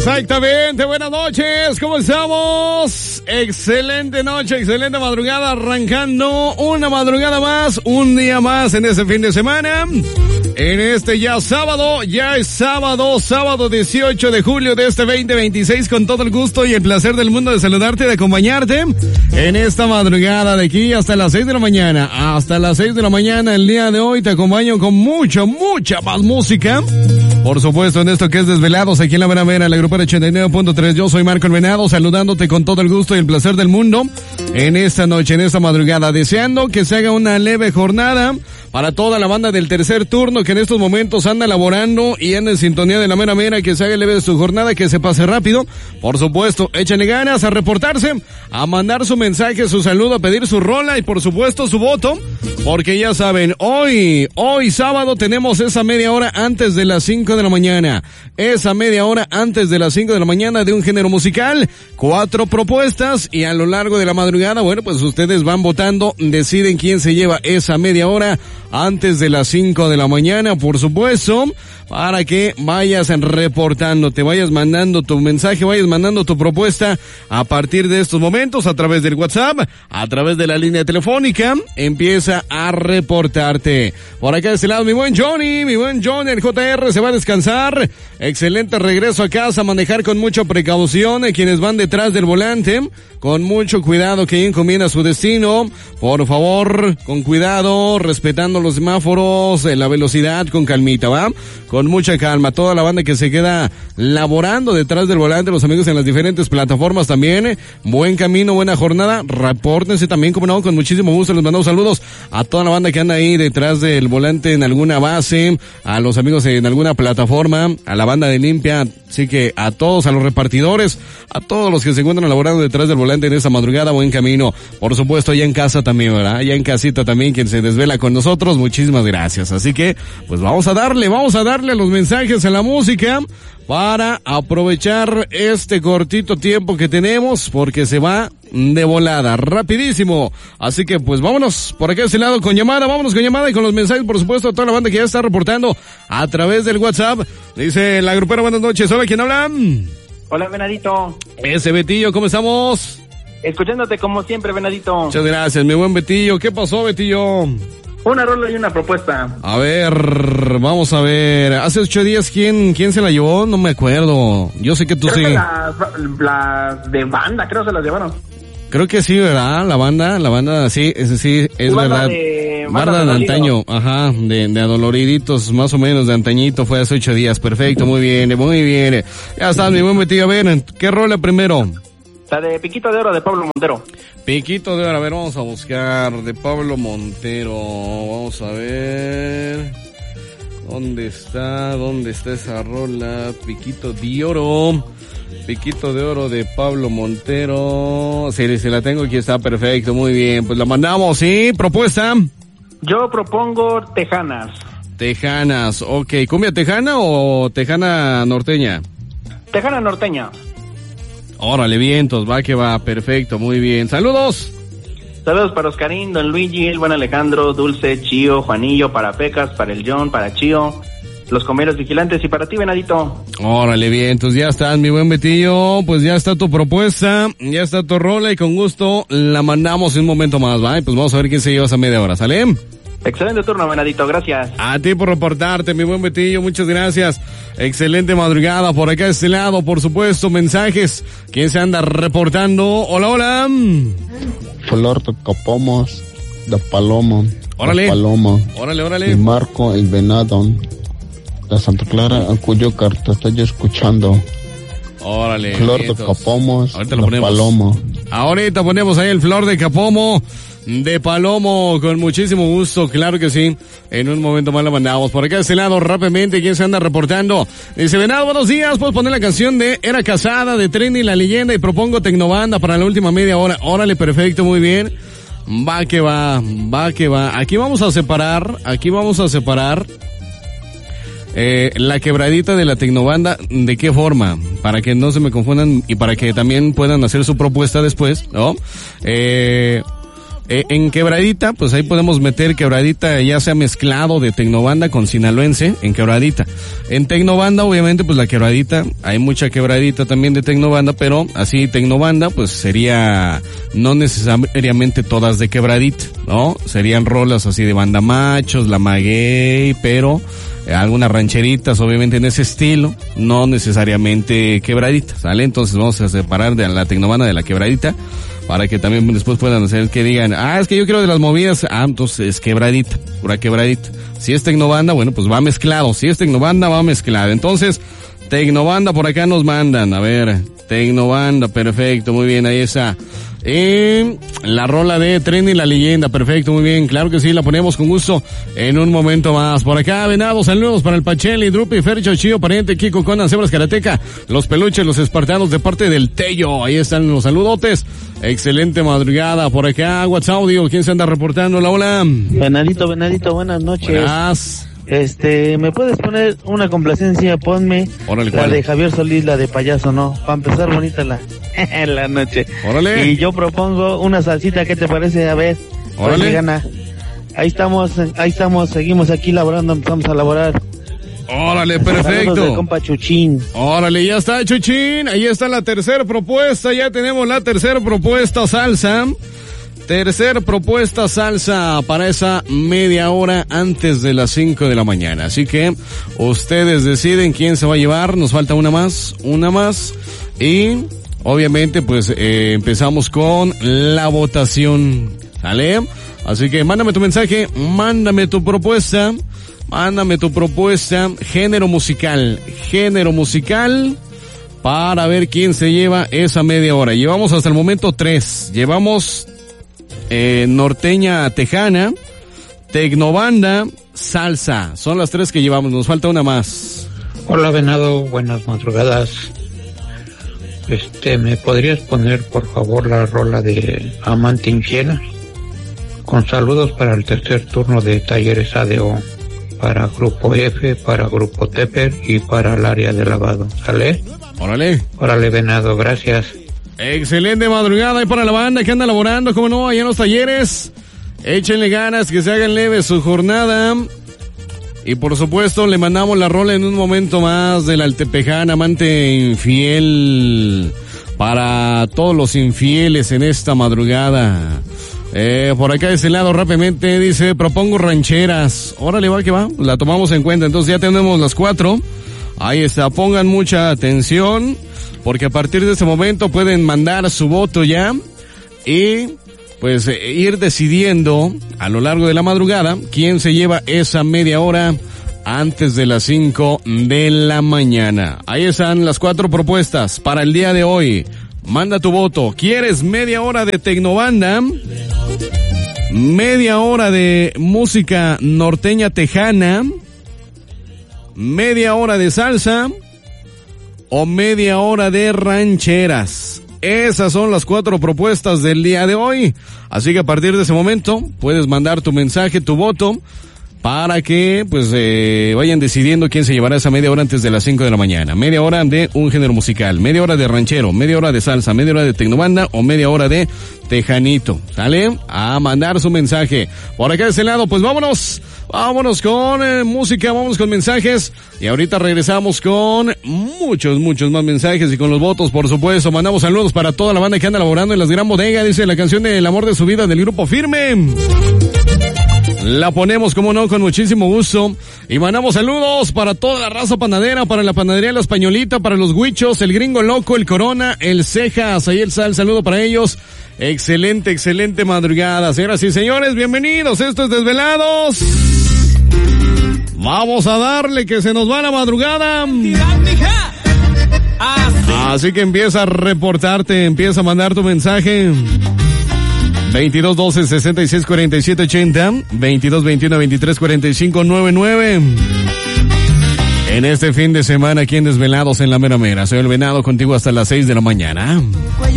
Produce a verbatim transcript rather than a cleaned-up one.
Exactamente, buenas noches, ¿cómo estamos? Excelente noche, excelente madrugada, arrancando una madrugada más, un día más en este fin de semana. En este ya sábado, ya es sábado, sábado dieciocho de julio de este veinte veintiséis, con todo el gusto y el placer del mundo de saludarte y de acompañarte en esta madrugada de aquí hasta las seis de la mañana. Hasta las seis de la mañana el día de hoy te acompaño con mucha, mucha más música. Por supuesto, en esto que es Desvelados, aquí en la Vera Vera, la Grupera ochenta y nueve punto tres. Yo soy Marco El Venado, saludándote con todo el gusto y el placer del mundo en esta noche, en esta madrugada, deseando que se haga una leve jornada para toda la banda del tercer turno que en estos momentos anda laborando y anda en sintonía de la Mera Mera, que se haga leve su jornada, que se pase rápido. Por supuesto, échenle ganas a reportarse, a mandar su mensaje, su saludo, a pedir su rola y por supuesto su voto, porque ya saben, hoy, hoy sábado tenemos esa media hora antes de las cinco de la mañana, esa media hora antes de las cinco de la mañana de un género musical, cuatro propuestas y a lo largo de la madrugada, bueno, pues ustedes van votando, deciden quién se lleva esa media hora antes de las cinco de la mañana, por supuesto, para que vayas reportando, te vayas mandando tu mensaje, vayas mandando tu propuesta a partir de estos momentos a través del WhatsApp, a través de la línea telefónica, empieza a reportarte. Por acá de este lado mi buen Johnny, mi buen Johnny, el J R se va a descansar, excelente regreso a casa, manejar con mucha precaución, quienes van detrás del volante, con mucho cuidado, que encomienda su destino, por favor, con cuidado, respetando los semáforos, la velocidad, con calmita, ¿va? Con mucha calma, toda la banda que se queda laborando detrás del volante, los amigos en las diferentes plataformas también, buen camino, buena jornada, repórtense también, como no, con muchísimo gusto, les mandamos saludos a toda la banda que anda ahí detrás del volante en alguna base, a los amigos en alguna plataforma, a la banda de limpia, así que a todos, a los repartidores, a todos los que se encuentran laborando detrás del volante en esta madrugada, buen camino, por supuesto allá en casa también, ¿verdad? Allá en casita también, quien se desvela con nosotros, muchísimas gracias, así que, pues vamos a darle, vamos a darle a los mensajes, a la música, para aprovechar este cortito tiempo que tenemos, porque se va de volada, rapidísimo. Así que pues vámonos por acá de este lado con llamada, vámonos con llamada y con los mensajes, por supuesto, a toda la banda que ya está reportando a través del WhatsApp. Dice la grupera, buenas noches, hola, ¿quién habla? Hola, Venadito. Ese Betillo, ¿cómo estamos? Escuchándote como siempre, Venadito. Muchas gracias, mi buen Betillo. ¿Qué pasó, Betillo? Una rola y una propuesta. A ver, vamos a ver. Hace ocho días, ¿quién quién se la llevó? No me acuerdo. Yo sé que tú creo sí. Que las, las de banda, creo se las llevaron. Creo que sí, ¿verdad? La banda, la banda, sí, ese sí, es banda verdad. De, banda, banda de antaño, ajá, de, de adoloriditos, más o menos, de antañito, fue hace ocho días. Perfecto, muy bien, muy bien. Ya está, mi buen Betillo. A ver, ¿qué rola primero? La de Piquito de Oro de Pablo Montero. Piquito de Oro, a ver, vamos a buscar de Pablo Montero. Vamos a ver. ¿Dónde está? ¿Dónde está esa rola? Piquito de Oro. Piquito de Oro de Pablo Montero. Sí, sí la tengo, aquí está, perfecto, muy bien. Pues la mandamos, ¿sí? ¿Propuesta? Yo propongo Tejanas. Tejanas, ok. ¿Cumbia tejana o tejana norteña? Tejana norteña. Órale, vientos, va que va, perfecto, muy bien. ¡Saludos! Saludos para Oscarín, Don Luigi, el buen Alejandro, Dulce, Chío, Juanillo, para Pecas, para el John, para Chío, los comeros vigilantes y para ti, Venadito. Órale, vientos, ya estás, mi buen Betillo, pues ya está tu propuesta, ya está tu rola y con gusto la mandamos en un momento más, ¿va? Y pues vamos a ver quién se lleva esa media hora, ¿sale? Excelente turno, Venadito, gracias. A ti por reportarte, mi buen Betillo, muchas gracias. Excelente madrugada por acá de este lado, por supuesto, mensajes. ¿Quién se anda reportando? Hola, hola. Flor de Capomos, de Palomo. Órale. De Paloma. Órale, órale. Y Marco el Venado, de Santa Clara, a cuyo carta estoy escuchando. Órale. Flor vientos. de Capomos, Ahorita lo de ponemos. Paloma. Ahorita ponemos ahí el Flor de Capomo de Palomo, con muchísimo gusto, claro que sí. En un momento más la mandamos. Por acá de este lado, rápidamente, ¿quién se anda reportando? Dice, Venado, buenos días, puedes poner la canción de Era Casada, de Trendy, La Leyenda, y propongo Tecnobanda para la última media hora. Órale, perfecto, muy bien. Va que va, va que va. Aquí vamos a separar, aquí vamos a separar eh, la quebradita de la Tecnobanda. ¿De qué forma? Para que no se me confundan y para que también puedan hacer su propuesta después, ¿no? Eh... Eh, en Quebradita, pues ahí podemos meter Quebradita, ya sea mezclado de Tecnobanda con sinaloense, en Quebradita. En Tecnobanda, obviamente, pues la Quebradita, hay mucha Quebradita también de Tecnobanda, pero así Tecnobanda, pues sería no necesariamente todas de Quebradita, ¿no? Serían rolas así de Banda Machos, La Maguey, pero eh, algunas rancheritas, obviamente en ese estilo, no necesariamente Quebradita, ¿sale? Entonces vamos a separar de la Tecnobanda de la Quebradita, para que también después puedan hacer que digan, ah, es que yo quiero de las movidas, ah, entonces es Quebradita, pura Quebradita. Si es Tecnobanda, bueno, pues va mezclado, si es Tecnobanda, va mezclado. Entonces, Tecnobanda por acá nos mandan, a ver, Tecnobanda, perfecto, muy bien, ahí está. Y la rola de Tren y la Leyenda, perfecto, muy bien, claro que sí, la ponemos con gusto en un momento más. Por acá, Venado, saludos para el Pacheli, Drupi, Fercho, Chío, Pariente, Kiko, Conan, Cebras, Karateca, los Peluches, los Espartanos de parte del Tello, ahí están los saludotes. Excelente madrugada por acá, WhatsApp Audio, ¿quién se anda reportando? La hola. Venadito, Venadito, buenas noches. Buenas. Este, ¿me puedes poner una complacencia? Ponme Órale, la ¿cuál? de Javier Solís, la de Payaso, ¿no? Para empezar bonita la, la noche. Órale. Y yo propongo una salsita, ¿qué te parece? A ver, Órale. pues, gana. Ahí estamos, ahí estamos, seguimos aquí laborando, empezamos a laborar. Órale, Saludos del perfecto. compa Chuchín. Órale, ya está, Chuchín. Ahí está la tercera propuesta. Ya tenemos la tercera propuesta salsa. Tercer propuesta salsa para esa media hora antes de las cinco de la mañana. Así que ustedes deciden quién se va a llevar. Nos falta una más, una más. Y obviamente pues eh, empezamos con la votación. ¿Sale? Así que mándame tu mensaje, mándame tu propuesta. Mándame tu propuesta. Género musical. Género musical. Para ver quién se lleva esa media hora. Llevamos hasta el momento tres. Llevamos... Eh, norteña tejana, tecnobanda, salsa. Son las tres que llevamos, nos falta una más. Hola Venado, buenas madrugadas. Este, ¿me podrías poner por favor la rola de Amante Infiel? Con saludos para el tercer turno de Talleres A D O, para Grupo F, para Grupo Tepper y para el área de lavado. ¿Sale? Órale. Órale Venado, gracias. Excelente madrugada y para la banda que anda laborando, como no, allá en los talleres. Échenle ganas, que se hagan leve su jornada. Y por supuesto le mandamos la rola en un momento más del Altepeján, Amante Infiel. Para todos los infieles en esta madrugada. Eh, por acá de ese lado rápidamente dice, propongo rancheras. Órale, va que va, la tomamos en cuenta. Entonces ya tenemos las cuatro. Ahí está, pongan mucha atención. Porque a partir de ese momento pueden mandar su voto ya y pues eh, ir decidiendo a lo largo de la madrugada quién se lleva esa media hora antes de las cinco de la mañana. Ahí están las cuatro propuestas para el día de hoy. Manda tu voto. ¿Quieres media hora de tecnobanda? ¿Media hora de música norteña tejana? ¿Media hora de salsa? ¿O media hora de rancheras? Esas son las cuatro propuestas del día de hoy. Así que a partir de ese momento puedes mandar tu mensaje, tu voto, para que pues eh, vayan decidiendo quién se llevará esa media hora antes de las cinco de la mañana. Media hora de un género musical, media hora de ranchero, media hora de salsa, media hora de tecnobanda o media hora de tejanito. ¿Sale? A mandar su mensaje. Por acá de ese lado, pues vámonos. Vámonos con eh, música, vámonos con mensajes. Y ahorita regresamos con muchos, muchos más mensajes y con los votos, por supuesto. Mandamos saludos para toda la banda que anda laborando en las Gran Bodega. Dice la canción de El amor de su vida del Grupo Firme. La ponemos, como no, con muchísimo gusto. Y mandamos saludos para toda la raza panadera, para la panadería La Españolita, para los Huichos, el Gringo Loco, el Corona, el Cejas. Ahí el sal, saludo para ellos. Excelente, excelente madrugada. Señoras y señores, bienvenidos. Esto es Desvelados. Vamos a darle que se nos va la madrugada. Así que empieza a reportarte, empieza a mandar tu mensaje. veintidós doce sesenta y seis cuarenta y siete ochenta, veintidós veintiuno veintitrés cuarenta y cinco noventa y nueve. En este fin de semana aquí en Desvelados en la Mera Mera. Soy el Venado contigo hasta las seis de la mañana.